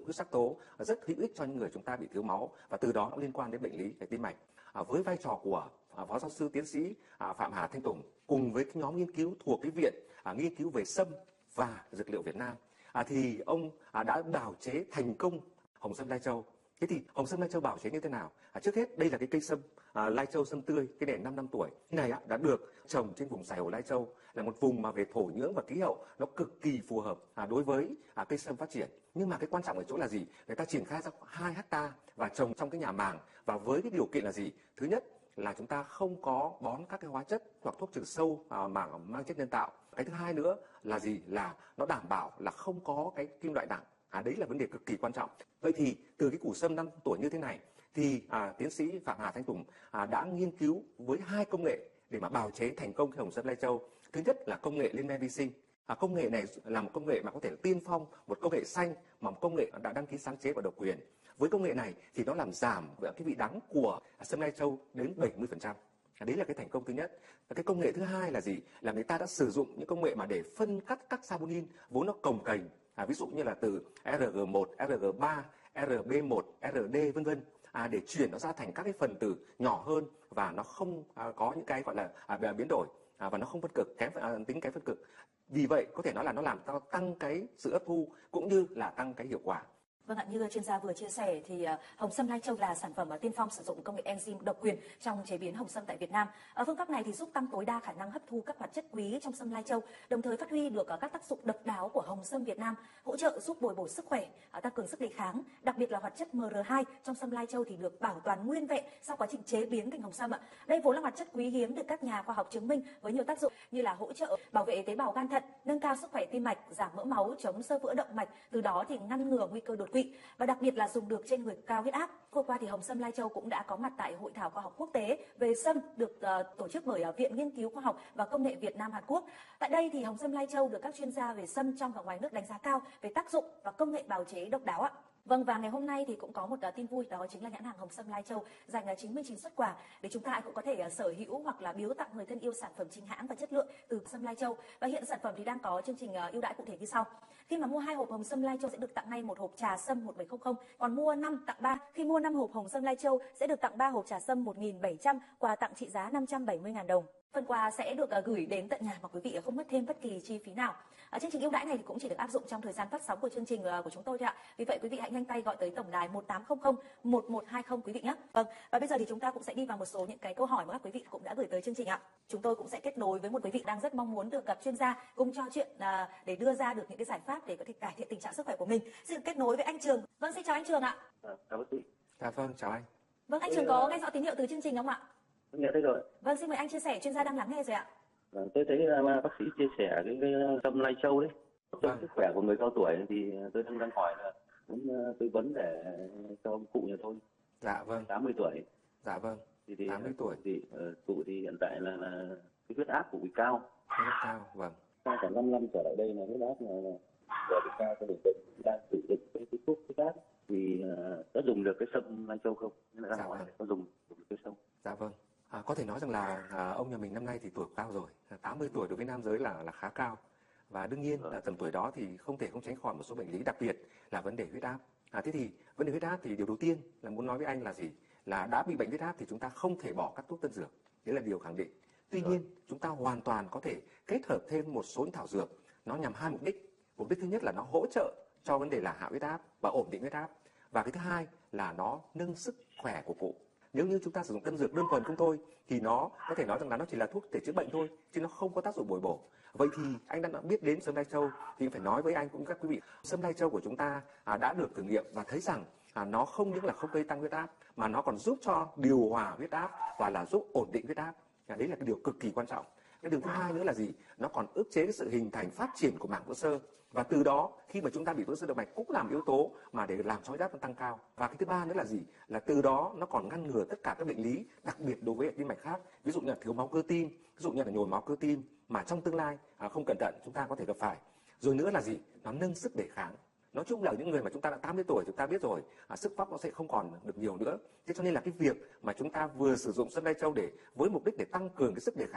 huyết sắc tố rất hữu ích cho những người chúng ta bị thiếu máu, và từ đó nó liên quan đến bệnh lý về tim mạch. Với vai trò của phó giáo sư tiến sĩ Phạm Hà Thanh Tùng cùng với cái nhóm nghiên cứu thuộc cái viện nghiên cứu về sâm và dược liệu Việt Nam, thì ông đã bào chế thành công hồng sâm Lai Châu. Thế thì hồng sâm Lai Châu bào chế như thế nào? Trước hết đây là cái cây sâm Lai Châu sâm tươi, cái này 5 năm tuổi. Cái này đã được trồng trên vùng Sài Hồ Lai Châu, là một vùng mà về thổ nhưỡng và khí hậu nó cực kỳ phù hợp đối với cây sâm phát triển. Nhưng mà cái quan trọng ở chỗ là gì? Người ta triển khai ra 2 hectare và trồng trong cái nhà màng, và với cái điều kiện là gì? Thứ nhất là chúng ta không có bón các cái hóa chất hoặc thuốc trừ sâu mà mang chất nhân tạo. Cái thứ hai nữa là gì? Là nó đảm bảo là không có cái kim loại nặng. Đấy là vấn đề cực kỳ quan trọng. Vậy thì từ cái củ sâm 5 tuổi như thế này thì tiến sĩ Phạm Hà Thanh Tùng đã nghiên cứu với 2 công nghệ để mà bào chế thành công cái hồng sâm Lai Châu. Thứ nhất là công nghệ lên men vi sinh. Công nghệ này là một công nghệ mà có thể tiên phong, một công nghệ xanh mà một công nghệ đã đăng ký sáng chế và độc quyền. Với công nghệ này thì nó làm giảm cái vị đắng của sâm Lai Châu đến 70%. Đấy là cái thành công thứ nhất. Và cái công nghệ thứ hai là gì? Là người ta đã sử dụng những công nghệ mà để phân cắt các saponin vốn nó cồng kềnh, ví dụ như là từ RG1, RG3, RB1, RD vân vân, để chuyển nó ra thành các cái phần tử nhỏ hơn, và nó không có những cái gọi là biến đổi, và nó không phân cực, tính kém phân cực. Vì vậy có thể nói là nó làm tăng cái sự hấp thu cũng như là tăng cái hiệu quả. Vâng ạ, như chuyên gia vừa chia sẻ thì hồng sâm Lai Châu là sản phẩm tiên phong sử dụng công nghệ enzyme độc quyền trong chế biến hồng sâm tại Việt Nam. Phương pháp này thì giúp tăng tối đa khả năng hấp thu các hoạt chất quý trong sâm Lai Châu, đồng thời phát huy được các tác dụng độc đáo của hồng sâm Việt Nam, hỗ trợ giúp bồi bổ sức khỏe, tăng cường sức đề kháng. Đặc biệt là hoạt chất MR2 trong sâm Lai Châu thì được bảo toàn nguyên vẹn sau quá trình chế biến thành hồng sâm ạ. Đây vốn là hoạt chất quý hiếm được các nhà khoa học chứng minh với nhiều tác dụng như là hỗ trợ bảo vệ tế bào gan thận, nâng cao sức khỏe tim mạch, giảm mỡ máu, chống xơ vữa động mạch, từ đó thì ngăn ngừa nguy cơ đột quỵ, và đặc biệt là dùng được trên người cao huyết áp. Vừa qua thì hồng sâm Lai Châu cũng đã có mặt tại hội thảo khoa học quốc tế về sâm được tổ chức bởi Viện Nghiên cứu Khoa học và Công nghệ Việt Nam Hàn Quốc. Tại đây thì hồng sâm Lai Châu được các chuyên gia về sâm trong và ngoài nước đánh giá cao về tác dụng và công nghệ bào chế độc đáo ạ. Vâng, và ngày hôm nay thì cũng có một tin vui, đó chính là nhãn hàng hồng sâm Lai Châu dành 99 suất quà để chúng ta ai cũng có thể sở hữu hoặc là biếu tặng người thân yêu sản phẩm chính hãng và chất lượng từ sâm Lai Châu. Và hiện sản phẩm thì đang có chương trình ưu đãi cụ thể như sau. Khi mà mua 2 hộp hồng sâm Lai Châu sẽ được tặng ngay 1 hộp trà sâm 1700, còn mua 5 tặng 3. Khi mua 5 hộp hồng sâm Lai Châu sẽ được tặng 3 hộp trà sâm 1700, quà tặng trị giá 570.000 đồng. Phần quà sẽ được gửi đến tận nhà mà quý vị không mất thêm bất kỳ chi phí nào. Chương trình ưu đãi này thì cũng chỉ được áp dụng trong thời gian phát sóng của chương trình của chúng tôi thôi ạ. Vì vậy quý vị hãy nhanh tay gọi tới tổng đài 1800 1120 quý vị nhé. Vâng, và bây giờ thì chúng ta cũng sẽ đi vào một số những cái câu hỏi mà các quý vị cũng đã gửi tới chương trình ạ. Chúng tôi cũng sẽ kết nối với một quý vị đang rất mong muốn được gặp chuyên gia cùng trò chuyện để đưa ra được những cái giải pháp để có thể cải thiện tình trạng sức khỏe của mình. Xin kết nối với anh Trường. Vâng, xin chào anh Trường ạ. Chào bác sĩ. Vâng, chào anh. Vâng, anh Trường có nghe rõ tín hiệu từ chương trình không ạ? Nghe thấy rồi. Vâng, xin mời anh chia sẻ, chuyên gia đang lắng nghe rồi ạ. Tôi thấy bác sĩ chia sẻ cái sâm Lai Châu đấy, cho sức khỏe của người cao tuổi thì tôi đang hỏi là muốn tư vấn để cho ông cụ nhà tôi. Dạ vâng. 80 tuổi. Dạ vâng. Thì 80 tuổi. Thì cụ thì hiện tại là cái huyết áp của bị cao. Huyết áp cao, vâng. Sau khoảng 5 năm trở lại đây là huyết áp là bị cao, cho nên tôi đang sử dụng cái thuốc huyết áp thì có dùng được cái sâm Lai Châu không? Nên là đang hỏi có dùng cái sâm. Dạ vâng. Có thể nói rằng là ông nhà mình năm nay thì tuổi cao rồi, 80 tuổi đối với nam giới là khá cao, và đương nhiên là tầm tuổi đó thì không thể không tránh khỏi một số bệnh lý, đặc biệt là vấn đề huyết áp. Thế thì vấn đề huyết áp thì điều đầu tiên là muốn nói với anh là gì? Là đã bị bệnh huyết áp thì chúng ta không thể bỏ các thuốc tân dược, đấy là điều khẳng định. Tuy nhiên chúng ta hoàn toàn có thể kết hợp thêm một số những thảo dược, nó nhằm 2 mục đích. Mục đích thứ nhất là nó hỗ trợ cho vấn đề là hạ huyết áp và ổn định huyết áp, và cái thứ hai là nó nâng sức khỏe của cụ. Nếu như chúng ta sử dụng tân dược đơn thuần không thôi thì nó có thể nói rằng là nó chỉ là thuốc để chữa bệnh thôi, chứ nó không có tác dụng bồi bổ. Vậy thì anh đã biết đến sâm Lai Châu thì phải nói với anh cũng các quý vị, sâm Lai Châu của chúng ta đã được thử nghiệm và thấy rằng nó không những là không gây tăng huyết áp mà nó còn giúp cho điều hòa huyết áp và là giúp ổn định huyết áp. Đấy là cái điều cực kỳ quan trọng. Cái điều thứ hai nữa là gì? Nó còn ức chế cái sự hình thành phát triển của mảng vữa xơ, và từ đó khi mà chúng ta bị vữa xơ động mạch cũng làm yếu tố mà để làm cho huyết áp tăng cao. Và cái thứ ba nữa là gì? Là từ đó nó còn ngăn ngừa tất cả các bệnh lý, đặc biệt đối với tim mạch khác, ví dụ như là thiếu máu cơ tim, ví dụ như là nhồi máu cơ tim mà trong tương lai không cẩn thận chúng ta có thể gặp phải. Rồi nữa là gì? Nó nâng sức đề kháng. Nói chung là những người mà chúng ta đã 80 tuổi chúng ta biết rồi, sức vóc nó sẽ không còn được nhiều nữa. Thế cho nên là cái việc mà chúng ta vừa sử dụng sâm Lai Châu để với mục đích để tăng cường cái sức đề kháng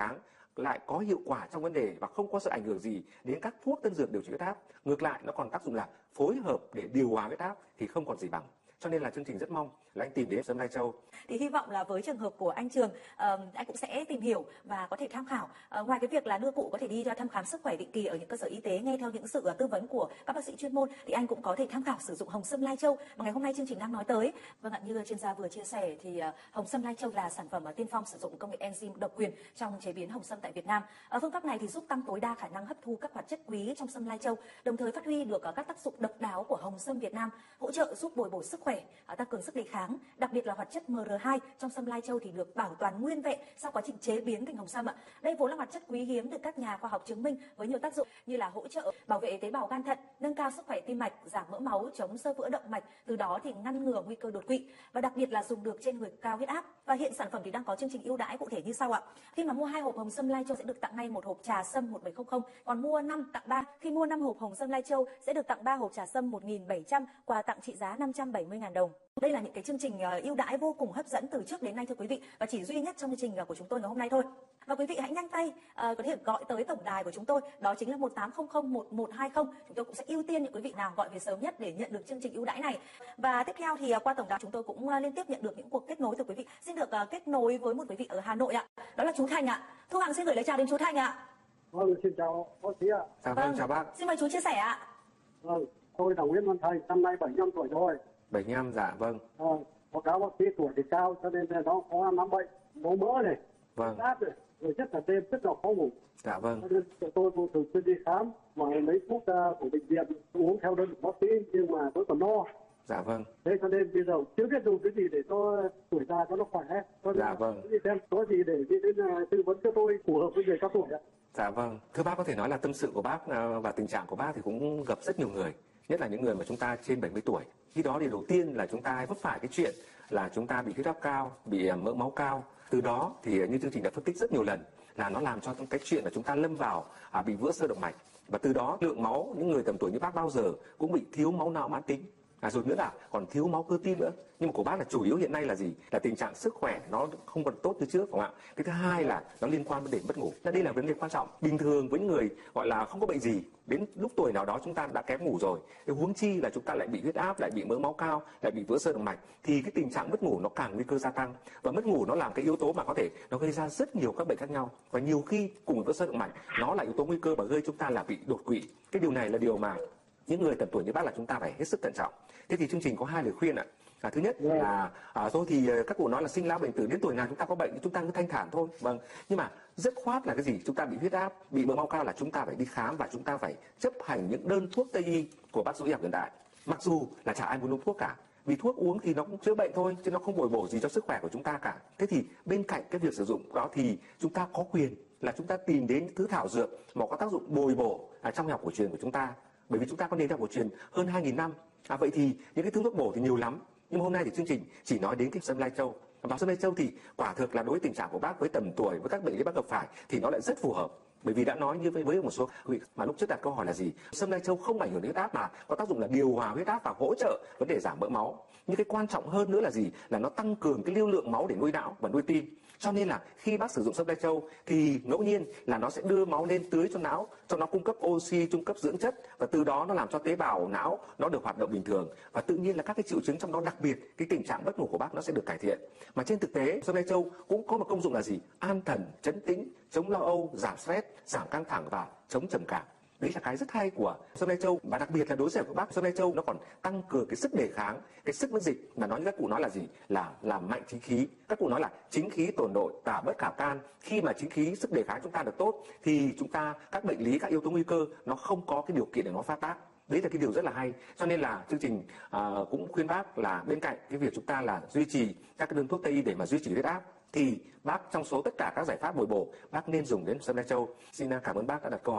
lại có hiệu quả trong vấn đề và không có sự ảnh hưởng gì đến các thuốc tân dược điều trị huyết áp. Ngược lại nó còn tác dụng là phối hợp để điều hòa huyết áp thì không còn gì bằng. Cho nên là chương trình rất mong là anh tìm đến Sâm Lai Châu. Thì hy vọng là với trường hợp của anh Trường, anh cũng sẽ tìm hiểu và có thể tham khảo. Ngoài cái việc là đưa cụ có thể đi thăm khám sức khỏe định kỳ ở những cơ sở y tế nghe theo những sự tư vấn của các bác sĩ chuyên môn, thì anh cũng có thể tham khảo sử dụng Hồng Sâm Lai Châu mà ngày hôm nay chương trình đang nói tới. Vâng ạ, như chuyên gia vừa chia sẻ thì Hồng Sâm Lai Châu là sản phẩm tiên phong sử dụng công nghệ enzyme độc quyền trong chế biến hồng sâm tại Việt Nam. Phương pháp này thì giúp tăng tối đa khả năng hấp thu các hoạt chất quý trong sâm Lai Châu, đồng thời phát huy được các tác dụng độc đáo của hồng sâm Việt Nam, hỗ trợ giúp bồi bổ sức khỏe, tăng cường sức đề kháng. Đặc biệt là hoạt chất MR2 trong sâm Lai Châu thì được bảo toàn nguyên vẹn sau quá trình chế biến thành hồng sâm ạ. Đây vốn là hoạt chất quý hiếm được các nhà khoa học chứng minh với nhiều tác dụng như là hỗ trợ bảo vệ tế bào gan thận, nâng cao sức khỏe tim mạch, giảm mỡ máu, chống xơ vữa động mạch, từ đó thì ngăn ngừa nguy cơ đột quỵ, và đặc biệt là dùng được trên người cao huyết áp. Và hiện sản phẩm thì đang có chương trình ưu đãi cụ thể như sau ạ. Khi mà mua 2 hộp hồng sâm Lai Châu sẽ được tặng ngay một hộp trà sâm 1700, còn mua 5 tặng 3. Khi mua 5 hộp hồng sâm Lai Châu sẽ được tặng 3 hộp trà sâm 1700, quà tặng trị giá 570.000 đồng. Đây là những cái chương trình ưu đãi vô cùng hấp dẫn từ trước đến nay thưa quý vị, và chỉ duy nhất trong chương trình của chúng tôi ngày hôm nay thôi. Và quý vị hãy nhanh tay có thể gọi tới tổng đài của chúng tôi, đó chính là 18001120. Chúng tôi cũng sẽ ưu tiên những quý vị nào gọi về sớm nhất để nhận được chương trình ưu đãi này. Và tiếp theo thì qua tổng đài chúng tôi cũng liên tiếp nhận được những cuộc kết nối từ quý vị. Xin được kết nối với một quý vị ở Hà Nội ạ. Đó là chú Thành ạ. Thu Hằng xin gửi lời chào đến chú Thành ạ. Vâng, xin chào bác sĩ ạ. Vâng, chào bác. Xin mời chú chia sẻ ạ. Vâng, tôi là Nguyễn Văn Thành, năm nay 75 tuổi rồi. 75, dạ vâng. Báo cáo bác sĩ tuổi thì cao cho nên là nó có mắc bệnh máu mỡ này, Vâng. áp này, rồi rất là đêm rất là khó ngủ. Dạ vâng. Cho nên tôi vô thường xuyên đi khám và lấy thuốc của bệnh viện uống theo đơn của bác sĩ, nhưng mà tôi còn no. Dạ vâng. Thế cho nên bây giờ chưa biết dùng cái gì để cho tuổi già cho nó khỏe. Dạ vâng. Xem có gì để đến tư vấn cho tôi phù hợp với người cao tuổi ạ. Dạ vâng. Thưa bác, có thể nói là tâm sự của bác và tình trạng của bác thì cũng gặp rất nhiều người, nhất là những người mà chúng ta trên 70 tuổi. Khi đó thì đầu tiên là chúng ta vấp phải cái chuyện là chúng ta bị huyết áp cao, bị mỡ máu cao. Từ đó thì như chương trình đã phân tích rất nhiều lần là nó làm cho cái chuyện là chúng ta lâm vào bị vữa xơ động mạch, và từ đó lượng máu những người tầm tuổi như bác bao giờ cũng bị thiếu máu não mãn tính. Rồi nữa là còn thiếu máu cơ tim nữa. Nhưng mà của bác là chủ yếu hiện nay là gì? Là tình trạng sức khỏe nó không còn tốt như trước, phải không ạ? Cái thứ hai là nó liên quan vấn đề mất ngủ. Đây là vấn đề quan trọng. Bình thường với người gọi là không có bệnh gì, đến lúc tuổi nào đó chúng ta đã kém ngủ rồi, cái huống chi là chúng ta lại bị huyết áp, lại bị mỡ máu cao, lại bị vữa xơ động mạch, thì cái tình trạng mất ngủ nó càng nguy cơ gia tăng. Và mất ngủ nó làm cái yếu tố mà có thể nó gây ra rất nhiều các bệnh khác nhau, và nhiều khi cùng với vữa xơ động mạch nó là yếu tố nguy cơ mà gây chúng ta là bị đột quỵ. Cái điều này là điều mà những người tầm tuổi như bác là chúng ta phải hết sức thận trọng. Thế thì chương trình có 2 lời khuyên ạ. Thứ nhất là thôi thì các cụ nói là sinh lão bệnh tử, đến tuổi nào chúng ta có bệnh chúng ta cứ thanh thản thôi. Vâng. Nhưng mà dứt khoát là cái gì? Chúng ta bị huyết áp, bị mỡ máu cao là chúng ta phải đi khám và chúng ta phải chấp hành những đơn thuốc Tây y của bác sĩ y học hiện đại. Mặc dù là chả ai muốn uống thuốc cả, vì thuốc uống thì nó cũng chữa bệnh thôi, chứ nó không bồi bổ gì cho sức khỏe của chúng ta cả. Thế thì bên cạnh cái việc sử dụng đó thì chúng ta có quyền là chúng ta tìm đến những thứ thảo dược mà có tác dụng bồi bổ trong y học cổ truyền của chúng ta. Bởi vì chúng ta có nền y học cổ truyền hơn 2.000 năm. Vậy thì những cái thứ thuốc bổ thì nhiều lắm. Nhưng mà hôm nay thì chương trình chỉ nói đến cái sâm Lai Châu. Và sâm Lai Châu thì quả thực là đối với tình trạng của bác, với tầm tuổi, với các bệnh lý bác gặp phải thì nó lại rất phù hợp. Bởi vì đã nói như với một số vị mà lúc trước đặt câu hỏi là gì? Sâm Lai Châu không ảnh hưởng đến huyết áp mà có tác dụng là điều hòa huyết áp và hỗ trợ vấn đề giảm mỡ máu. Nhưng cái quan trọng hơn nữa là gì? Là nó tăng cường cái lưu lượng máu để nuôi não và nuôi tim. Cho nên là khi bác sử dụng sâm Lai Châu thì ngẫu nhiên là nó sẽ đưa máu lên tưới cho não, cho nó cung cấp oxy, cung cấp dưỡng chất, và từ đó nó làm cho tế bào não nó được hoạt động bình thường, và tự nhiên là các cái triệu chứng trong đó, đặc biệt cái tình trạng mất ngủ của bác nó sẽ được cải thiện. Mà trên thực tế sâm Lai Châu cũng có một công dụng là gì? An thần, trấn tĩnh, chống lo âu, giảm stress, giảm căng thẳng và chống trầm cảm. Đấy là cái rất hay của sâm Lai Châu. Và đặc biệt là đối với của bác, sâm Lai Châu nó còn tăng cường cái sức đề kháng, cái sức miễn dịch, mà nói như các cụ nói là gì? Là làm mạnh chính khí. Các cụ nói là chính khí tổn nội, tả bất khả can. Khi mà chính khí, sức đề kháng chúng ta được tốt thì chúng ta các bệnh lý, các yếu tố nguy cơ nó không có cái điều kiện để nó phát tác. Đấy là cái điều rất là hay. Cho nên là chương trình cũng khuyên bác là bên cạnh cái việc chúng ta là duy trì các cái đơn thuốc Tây y để mà duy trì huyết áp, thì bác trong số tất cả các giải pháp bồi bổ, bác nên dùng đến sâm Lai Châu. Xin cảm ơn bác đã đặt câu hỏi ạ.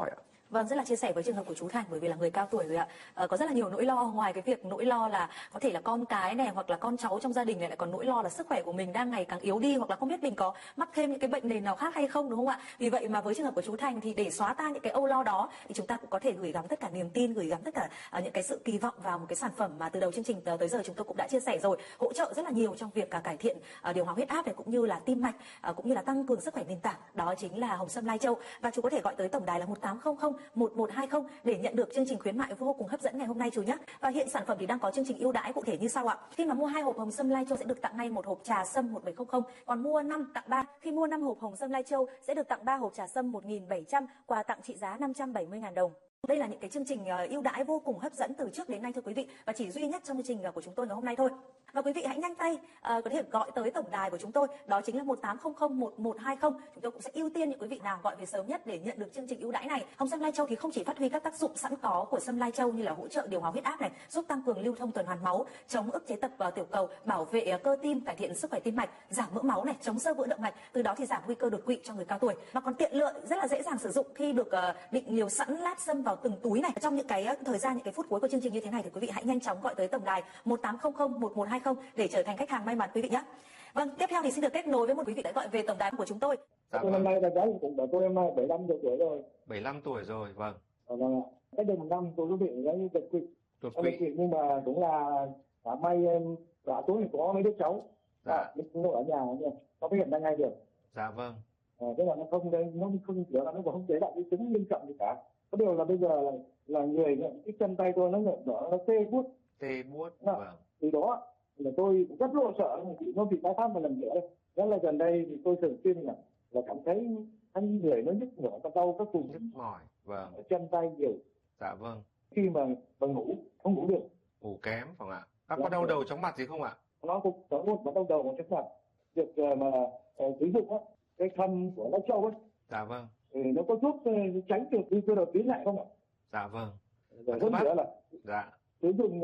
Vâng, rất là chia sẻ với trường hợp của chú Thành, bởi vì là người cao tuổi rồi ạ. Có rất là nhiều nỗi lo, ngoài cái việc nỗi lo là có thể là con cái này hoặc là con cháu trong gia đình này, lại còn nỗi lo là sức khỏe của mình đang ngày càng yếu đi, hoặc là không biết mình có mắc thêm những cái bệnh nền nào khác hay không, đúng không ạ? Vì vậy mà với trường hợp của chú Thành thì để xóa tan những cái âu lo đó thì chúng ta cũng có thể gửi gắm tất cả niềm tin, gửi gắm tất cả những cái sự kỳ vọng vào một cái sản phẩm mà từ đầu chương trình tới giờ chúng tôi cũng đã chia sẻ rồi, hỗ trợ rất là nhiều trong việc cải thiện điều hòa huyết áp này, cũng như là tim mạch, cũng như là tăng cường sức khỏe nền tảng. Đó chính là Hồng Sâm Lai Châu, và chú có thể gọi tới tổng đài là 1800 1120 để nhận được chương trình khuyến mại vô cùng hấp dẫn ngày hôm nay chú nhé. Và hiện sản phẩm thì đang có chương trình ưu đãi cụ thể như sau ạ. Khi mà mua 2 hộp Hồng Sâm Lai Châu sẽ được tặng ngay một hộp trà sâm 1700, còn mua 5 tặng 3. Khi mua 5 hộp Hồng Sâm Lai Châu sẽ được tặng 3 hộp trà sâm 1700, quà tặng trị giá 570.000 đồng. Đây là những cái chương trình ưu đãi vô cùng hấp dẫn từ trước đến nay thưa quý vị, và chỉ duy nhất trong chương trình của chúng tôi ngày hôm nay thôi. Và quý vị hãy nhanh tay có thể gọi tới tổng đài của chúng tôi, đó chính là 1800 1120. Chúng tôi cũng sẽ ưu tiên những quý vị nào gọi về sớm nhất để nhận được chương trình ưu đãi này. Hồng Sâm Lai Châu thì không chỉ phát huy các tác dụng sẵn có của Sâm Lai Châu như là hỗ trợ điều hòa huyết áp này, giúp tăng cường lưu thông tuần hoàn máu, chống ức chế tập tiểu cầu, bảo vệ cơ tim, cải thiện sức khỏe tim mạch, giảm mỡ máu này, chống xơ vữa động mạch, từ đó thì giảm nguy cơ đột quỵ cho người cao tuổi. Mà còn tiện lợi, rất là dễ dàng sử dụng khi được định liều sẵn lát sâm vào từng túi này. Trong những cái thời gian, những cái phút cuối của chương trình như thế này thì quý vị hãy nhanh chóng gọi tới tổng đài 1800 1120 để trở thành khách hàng may mắn quý vị nhé. Vâng, tiếp theo thì xin được kết nối với một quý vị đã gọi về tổng đài của chúng tôi. Dạ Tôi năm vâng. nay là cháu cũng đã tôi năm nay 75 tuổi rồi. 75 tuổi rồi, vâng. Vâng ạ. Cách đây một năm tôi có bị cái đột quỵ. Đột Đột quỵ. quỵ nhưng mà cũng là cả may cả tối thì có mấy đứa cháu. Dạ. Nó ở nhà nó phát hiện ra ngay được. Dạ vâng. Thế là nó không kiểu là nó còn không chế lại cái chứng nghiêm trọng gì cả. Có điều là bây giờ là người cái chân tay tôi nó tê buốt. Tê buốt. Vâng. Từ đó là tôi rất lo sợ nó bị tái phát một lần nữa. Đó là gần đây thì tôi thường xuyên là cảm thấy người nó nhức nhở, đau các vùng Nhức mỏi. Vâng. chân tay nhiều. Dạ vâng. Khi mà ngủ không ngủ được, Ngủ kém phải không ạ? Bác có đau đầu chóng mặt gì không ạ? nó cũng có một đau đầu một chút mặt. Việc mà ví dụ cái thân của Lai Châu ấy, Dạ vâng. thì nó có giúp tránh được nguy cơ đột quỵ lại không ạ? Dạ vâng. Rồi hơn nữa là Dạ. sử dụng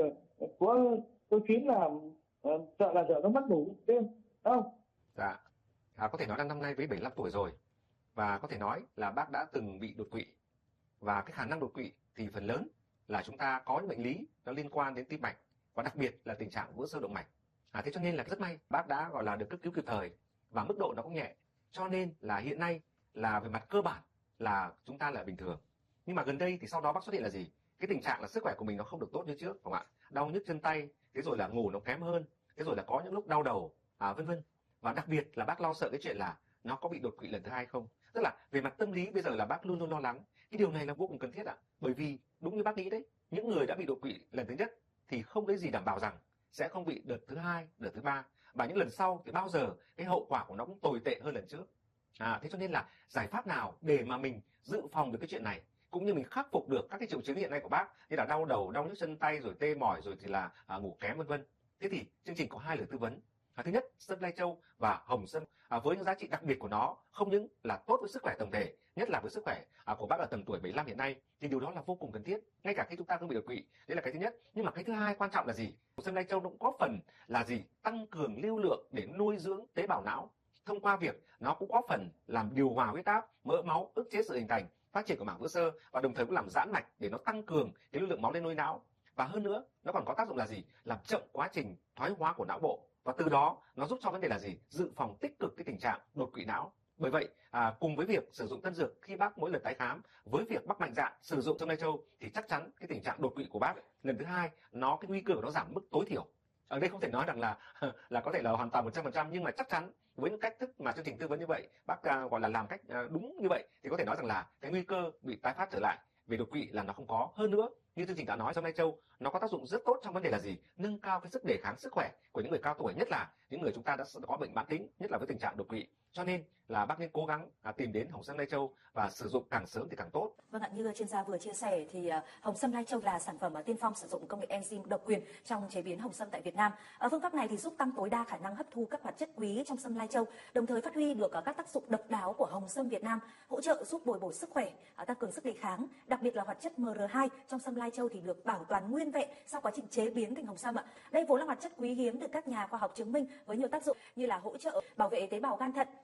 có khiến là sợ nó mất ngủ đêm, không? Dạ. Có thể nói là năm nay với 75 tuổi rồi, và có thể nói là bác đã từng bị đột quỵ, và cái khả năng đột quỵ thì phần lớn là chúng ta có những bệnh lý nó liên quan đến tim mạch, và đặc biệt là tình trạng vữa xơ động mạch. Thế cho nên là rất may bác đã gọi là được cấp cứu kịp thời, và mức độ nó cũng nhẹ, cho nên là hiện nay là về mặt cơ bản là chúng ta là bình thường. Nhưng mà gần đây thì sau đó bác xuất hiện là gì? Cái tình trạng là sức khỏe của mình nó không được tốt như trước, phải không ạ? Đau nhức chân tay, thế rồi là ngủ nó kém hơn, thế rồi là có những lúc đau đầu, vân vân. Và đặc biệt là bác lo sợ cái chuyện là nó có bị đột quỵ lần thứ hai không. Tức là về mặt tâm lý bây giờ là bác luôn luôn lo lắng. Cái điều này là vô cùng cần thiết ạ. Bởi vì đúng như bác nghĩ đấy, những người đã bị đột quỵ lần thứ nhất thì không có gì đảm bảo rằng sẽ không bị đợt thứ hai, đợt thứ ba, và những lần sau thì bao giờ cái hậu quả của nó cũng tồi tệ hơn lần trước. Thế cho nên là giải pháp nào để mà mình dự phòng được cái chuyện này, cũng như mình khắc phục được các cái triệu chứng hiện nay của bác như là đau đầu, đau nhức chân tay, rồi tê mỏi, rồi thì là ngủ kém vân vân. Thế thì chương trình có 2 lời tư vấn. Thứ nhất, Sâm Lai Châu và Hồng Sâm với những giá trị đặc biệt của nó không những là tốt với sức khỏe tổng thể, nhất là với sức khỏe của bác ở tầm tuổi 75 hiện nay, thì điều đó là vô cùng cần thiết, ngay cả khi chúng ta không bị đột quỵ. Đấy là cái thứ nhất. Nhưng mà cái thứ hai quan trọng là gì? Sâm Lai Châu nó cũng có phần là gì? Tăng cường lưu lượng để nuôi dưỡng tế bào não, thông qua việc nó cũng có phần làm điều hòa huyết áp, mỡ máu, ức chế sự hình thành, phát triển của mảng vữa xơ, và đồng thời cũng làm giãn mạch để nó tăng cường cái lưu lượng máu lên nuôi não. Và hơn nữa, nó còn có tác dụng là gì? Làm chậm quá trình thoái hóa của não bộ, và từ đó nó giúp cho vấn đề là gì? Dự phòng tích cực cái tình trạng đột quỵ não. Bởi vậy cùng với việc sử dụng tân dược khi bác mỗi lần tái khám, với việc bác mạnh dạn sử dụng Sâm Lai Châu, thì chắc chắn cái tình trạng đột quỵ của bác lần thứ hai cái nguy cơ của nó giảm mức tối thiểu. Ở đây không thể nói rằng là có thể là hoàn toàn 100%, nhưng mà chắc chắn với những cách thức mà chương trình tư vấn như vậy, bác gọi là làm cách đúng như vậy, thì có thể nói rằng là cái nguy cơ bị tái phát trở lại về đột quỵ là nó không có. Hơn nữa, như chương trình đã nói, Sâm Lai Châu nó có tác dụng rất tốt trong vấn đề là gì? Nâng cao cái sức đề kháng sức khỏe của những người cao tuổi, nhất là những người chúng ta đã có bệnh mãn tính, nhất là với tình trạng đột quỵ. Cho nên là bác nên cố gắng tìm đến Hồng Sâm Lai Châu và sử dụng càng sớm thì càng tốt. Vâng ạ, như chuyên gia vừa chia sẻ thì Hồng Sâm Lai Châu là sản phẩm tiên phong sử dụng công nghệ enzyme độc quyền trong chế biến hồng sâm tại Việt Nam. Phương pháp này thì giúp tăng tối đa khả năng hấp thu các hoạt chất quý trong sâm Lai Châu, đồng thời phát huy được các tác dụng độc đáo của hồng sâm Việt Nam, hỗ trợ giúp bồi bổ sức khỏe, tăng cường sức đề kháng. Đặc biệt là hoạt chất MR2 trong sâm Lai Châu thì được bảo toàn nguyên vẹn sau quá trình chế biến thành hồng sâm ạ. Đây vốn là hoạt chất quý hiếm được các nhà khoa học chứng minh với nhiều tác dụng như là hỗ trợ bảo vệ tế bào gan thận,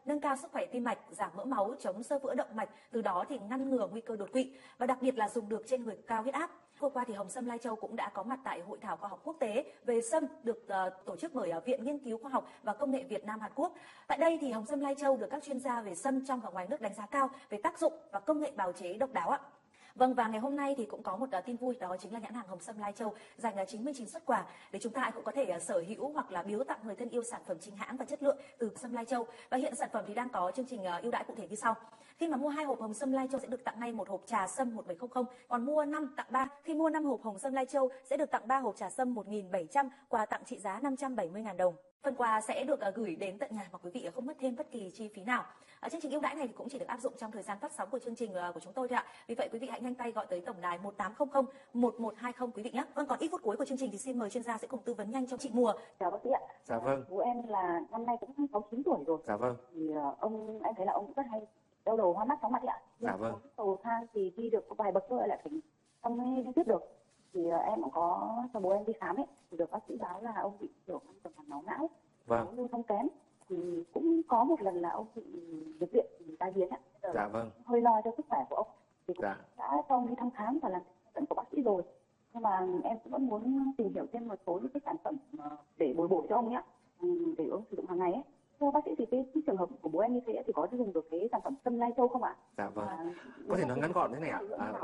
nâng cao sức khỏe tim mạch, giảm mỡ máu, chống xơ vữa động mạch, từ đó thì ngăn ngừa nguy cơ đột quỵ và đặc biệt là dùng được trên người cao huyết áp. Vừa qua thì Hồng Sâm Lai Châu cũng đã có mặt tại hội thảo khoa học quốc tế về sâm được tổ chức bởi Viện Nghiên cứu Khoa học và Công nghệ Việt Nam Hàn Quốc. Tại đây thì Hồng Sâm Lai Châu được các chuyên gia về sâm trong và ngoài nước đánh giá cao về tác dụng và công nghệ bào chế độc đáo ạ. Vâng, và ngày hôm nay thì cũng có một tin vui, đó chính là nhãn hàng Hồng Sâm Lai Châu dành 99 suất quà để chúng ta cũng có thể sở hữu hoặc là biếu tặng người thân yêu sản phẩm chính hãng và chất lượng từ Sâm Lai Châu. Và hiện sản phẩm thì đang có chương trình ưu đãi cụ thể như sau. Khi mà mua 2 hộp Hồng Sâm Lai Châu sẽ được tặng ngay một hộp trà sâm 1700, còn mua 5 tặng 3. Khi mua 5 hộp Hồng Sâm Lai Châu sẽ được tặng 3 hộp trà sâm 1700, quà tặng trị giá 570.000 đồng. Phần quà sẽ được gửi đến tận nhà mà quý vị không mất thêm bất kỳ chi phí nào. Chương trình ưu đãi này thì cũng chỉ được áp dụng trong thời gian phát sóng của chương trình của chúng tôi thôi ạ. Vì vậy quý vị hãy nhanh tay gọi tới tổng đài 1800 1120 quý vị nhé. Vâng, còn ít phút cuối của chương trình thì xin mời chuyên gia sẽ cùng tư vấn nhanh cho chị Mùa. Chào bác sĩ ạ. Dạ vâng. Bố em là năm nay cũng 69 tuổi rồi. Dạ vâng. Thì em thấy là ông cũng rất hay đau đầu, hoa mắt, chóng mặt ạ. Dạ vâng. Cầu thang thì đi được vài bậc thôi lại phải không đi tiếp được. Thì em cũng có cho bố em đi khám ấy, thì được bác sĩ báo là ông bị kiểu tuần hoàn máu não, vâng, lưu thông kém. Thì cũng có một lần là ông bị nhập viện tai biến ạ. Dạ vâng. Hơi lo cho sức khỏe của ông. Thì cũng Dạ. đã cho ông đi thăm khám và làm dẫn của bác sĩ rồi. Nhưng mà em cũng vẫn muốn tìm hiểu thêm một số những cái sản phẩm để bồi bổ cho ông ấy ạ, để ông sử dụng hàng ngày ấy. Thưa bác sĩ thì cái trường hợp của bố em như thế thì có dùng được cái sản phẩm Sâm Lai Châu không ạ? Dạ vâng. Có thể nói ngắn gọn thế này ạ.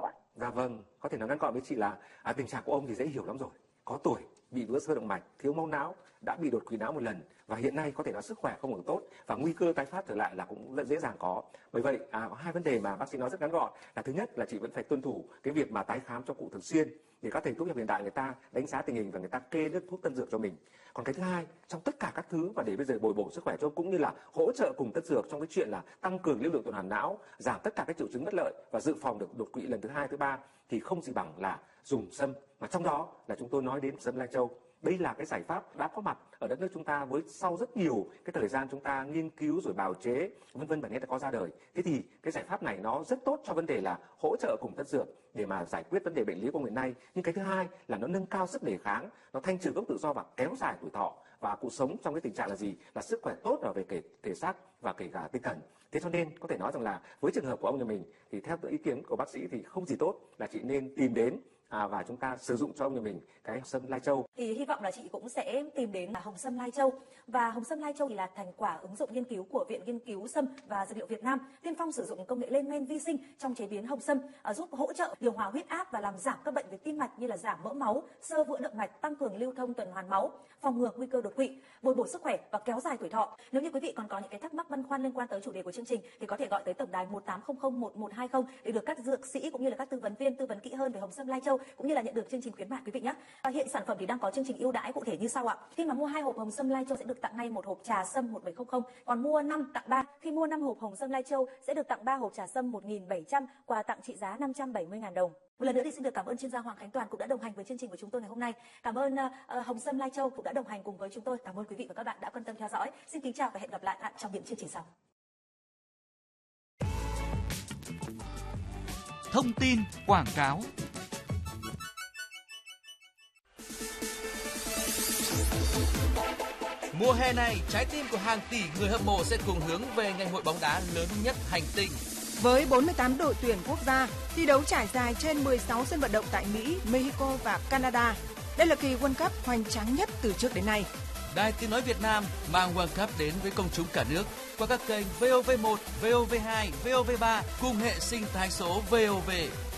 Dạ vâng. Có thể nói ngắn gọn với chị là tình trạng của ông thì dễ hiểu lắm rồi. Có tuổi, bị vữa sơ động mạch, thiếu máu não, đã bị đột quỵ não một lần và hiện nay có thể nói sức khỏe không được tốt và nguy cơ tái phát trở lại là cũng rất dễ dàng có. Bởi vậy có hai vấn đề mà bác sĩ nói rất ngắn gọn là thứ nhất là chị vẫn phải tuân thủ cái việc mà tái khám cho cụ thường xuyên để các thầy thuốc hiện đại người ta đánh giá tình hình và người ta kê nước thuốc tân dược cho mình. Còn cái thứ hai, trong tất cả các thứ và để bây giờ bồi bổ sức khỏe cho cũng như là hỗ trợ cùng tân dược trong cái chuyện là tăng cường lưu lượng tuần hoàn não, giảm tất cả các triệu chứng bất lợi và dự phòng được đột quỵ lần thứ hai, thứ ba thì không gì bằng là dùng sâm, mà trong đó là chúng tôi nói đến Sâm Lai Châu. Đây là cái giải pháp đã có mặt ở đất nước chúng ta với sau rất nhiều cái thời gian chúng ta nghiên cứu rồi bào chế vân vân và nghe đã có ra đời. Thế thì cái giải pháp này nó rất tốt cho vấn đề là hỗ trợ cùng tân dược để mà giải quyết vấn đề bệnh lý của ngày nay. Nhưng cái thứ hai là nó nâng cao sức đề kháng, nó thanh trừ gốc tự do và kéo dài tuổi thọ và cụ sống trong cái tình trạng là gì? Là sức khỏe tốt ở về thể xác và kể cả tinh thần. Thế cho nên có thể nói rằng là với trường hợp của ông nhà mình thì theo ý kiến của bác sĩ thì không gì tốt là chị nên tìm đến và chúng ta sử dụng cho ông nhà mình cái Sâm Lai Châu. Thì hy vọng là chị cũng sẽ tìm đến Hồng Sâm Lai Châu. Và Hồng Sâm Lai Châu thì là thành quả ứng dụng nghiên cứu của Viện Nghiên cứu Sâm và Dược liệu Việt Nam, tiên phong sử dụng công nghệ lên men vi sinh trong chế biến hồng sâm, giúp hỗ trợ điều hòa huyết áp và làm giảm các bệnh về tim mạch như là giảm mỡ máu, xơ vữa động mạch, tăng cường lưu thông tuần hoàn máu, phòng ngừa nguy cơ đột quỵ, bồi bổ sức khỏe và kéo dài tuổi thọ. Nếu như quý vị còn có những cái thắc mắc băn khoăn liên quan tới chủ đề của chương trình thì có thể gọi tới tổng đài 1800 1120 để được các dược sĩ cũng như là các tư vấn viên tư vấn kỹ hơn về Hồng Sâm Lai Châu cũng như là nhận được chương trình khuyến mại quý vị nhé. Hiện sản phẩm thì đang có chương trình ưu đãi cụ thể như sau ạ. Khi mà mua 2 hộp Hồng Sâm Lai Châu sẽ được tặng ngay một hộp trà sâm 1700, còn mua 5 tặng 3. Khi mua 5 hộp Hồng Sâm Lai Châu sẽ được tặng 3 hộp trà sâm 1700, quà tặng trị giá 570.000 đồng. Một lần nữa thì xin được cảm ơn chuyên gia Hoàng Khánh Toàn cũng đã đồng hành với chương trình của chúng tôi ngày hôm nay. Cảm ơn Hồng Sâm Lai Châu cũng đã đồng hành cùng với chúng tôi. Cảm ơn quý vị và các bạn đã quan tâm theo dõi. Xin kính chào và hẹn gặp lại bạn trong những chương trình sau. Thông tin quảng cáo. Mùa hè này, trái tim của hàng tỷ người hâm mộ sẽ cùng hướng về ngày hội bóng đá lớn nhất hành tinh. Với 48 đội tuyển quốc gia, thi đấu trải dài trên 16 sân vận động tại Mỹ, Mexico và Canada. Đây là kỳ World Cup hoành tráng nhất từ trước đến nay. Đài Tiếng nói Việt Nam mang World Cup đến với công chúng cả nước qua các kênh VOV1, VOV2, VOV3 cùng hệ sinh thái số VOV.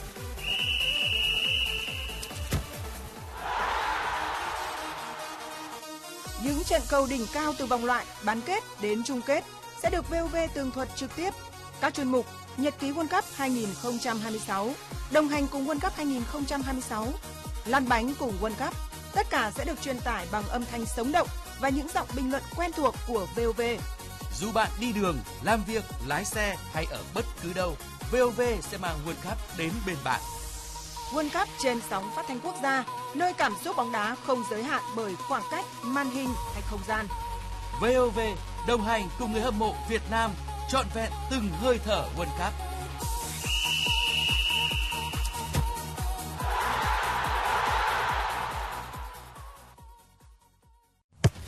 Những trận cầu đỉnh cao từ vòng loại, bán kết đến chung kết sẽ được VOV tường thuật trực tiếp. Các chuyên mục Nhật ký World Cup 2026, đồng hành cùng World Cup 2026, lăn bánh cùng World Cup, tất cả sẽ được truyền tải bằng âm thanh sống động và những giọng bình luận quen thuộc của VOV. Dù bạn đi đường, làm việc, lái xe hay ở bất cứ đâu, VOV sẽ mang World Cup đến bên bạn. World Cup trên sóng phát thanh quốc gia, nơi cảm xúc bóng đá không giới hạn bởi khoảng cách, màn hình hay không gian. VOV đồng hành cùng người hâm mộ Việt Nam trọn vẹn từng hơi thở World Cup.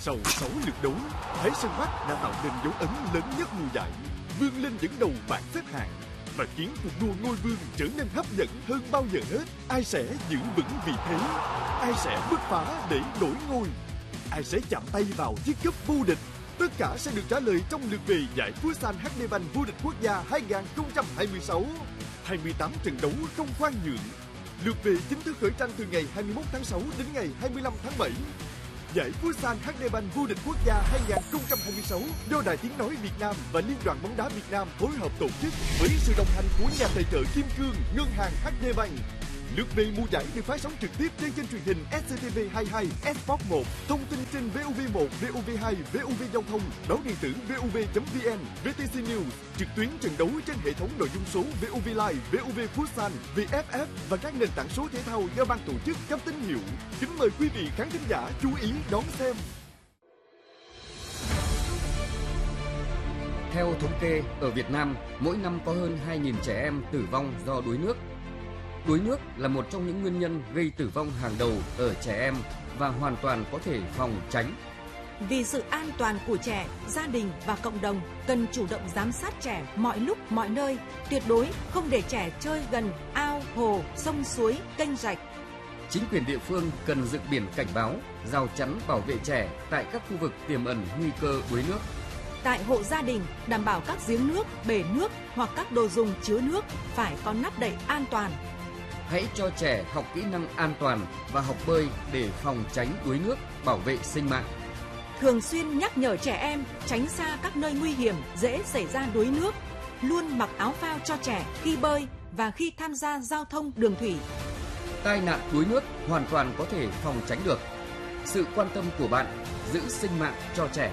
Sau 6 lượt đấu, Thái Sơn Bắc đã tạo nên dấu ấn lớn nhất mùa giải, vươn lên dẫn đầu bảng xếp hạng và khiến cuộc đua ngôi vương trở nên hấp dẫn hơn bao giờ hết. Ai sẽ giữ vững vị thế? Ai sẽ bứt phá để đổi ngôi? Ai sẽ chạm tay vào chiếc cúp vô địch? Tất cả sẽ được trả lời trong lượt về giải Futsal HD Bank vô địch quốc gia 2026. 28 trận đấu không khoan nhượng. Lượt về chính thức khởi tranh từ ngày 21 tháng 6 đến ngày 25 tháng 7. Giải Futsal HD Bank vô địch quốc gia 2026 do Đài Tiếng nói Việt Nam và Liên đoàn bóng đá Việt Nam phối hợp tổ chức với sự đồng hành của nhà tài trợ Kim Cương, Ngân hàng HD Bank. Lượt về mùa giải được phát sóng trực tiếp trên kênh truyền hình SCTV22, Sport 1, thông tin trên VOV1, VOV2, VOV Giao thông, báo điện tử VOV.vn, VTC News, trực tuyến trận đấu trên hệ thống nội dung số VOV Live, VOV Futsal, VFF và các nền tảng số thể thao do ban tổ chức cấp tín hiệu. Kính mời quý vị khán thính giả chú ý đón xem. Theo thống kê, ở Việt Nam, mỗi năm có hơn 2.000 trẻ em tử vong do đuối nước. Đuối nước là một trong những nguyên nhân gây tử vong hàng đầu ở trẻ em và hoàn toàn có thể phòng tránh. Vì sự an toàn của trẻ, gia đình và cộng đồng cần chủ động giám sát trẻ mọi lúc mọi nơi, tuyệt đối không để trẻ chơi gần ao, hồ, sông suối, kênh rạch. Chính quyền địa phương cần dựng biển cảnh báo, rào chắn bảo vệ trẻ tại các khu vực tiềm ẩn nguy cơ đuối nước. Tại hộ gia đình, đảm bảo các giếng nước, bể nước hoặc các đồ dùng chứa nước phải có nắp đậy an toàn. Hãy cho trẻ học kỹ năng an toàn và học bơi để phòng tránh đuối nước, bảo vệ sinh mạng. Thường xuyên nhắc nhở trẻ em tránh xa các nơi nguy hiểm dễ xảy ra đuối nước. Luôn mặc áo phao cho trẻ khi bơi và khi tham gia giao thông đường thủy. Tai nạn đuối nước hoàn toàn có thể phòng tránh được. Sự quan tâm của bạn giữ sinh mạng cho trẻ.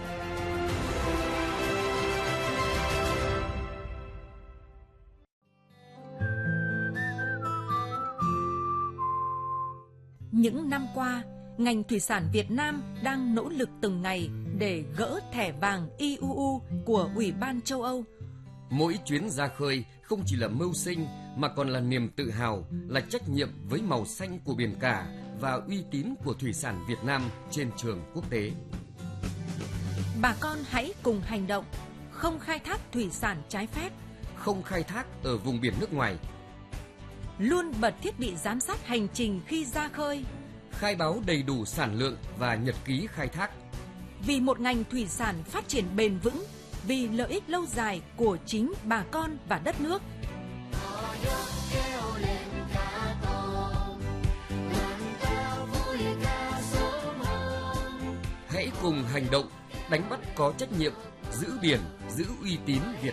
Những năm qua, ngành thủy sản Việt Nam đang nỗ lực từng ngày để gỡ thẻ vàng IUU của Ủy ban châu Âu. Mỗi chuyến ra khơi không chỉ là mưu sinh mà còn là niềm tự hào, là trách nhiệm với màu xanh của biển cả và uy tín của thủy sản Việt Nam trên trường quốc tế. Bà con hãy cùng hành động, không khai thác thủy sản trái phép, không khai thác ở vùng biển nước ngoài, luôn bật thiết bị giám sát hành trình khi ra khơi, khai báo đầy đủ sản lượng và nhật ký khai thác. Vì một ngành thủy sản phát triển bền vững, vì lợi ích lâu dài của chính bà con và đất nước. Hãy cùng hành động, đánh bắt có trách nhiệm, giữ biển, giữ uy tín Việt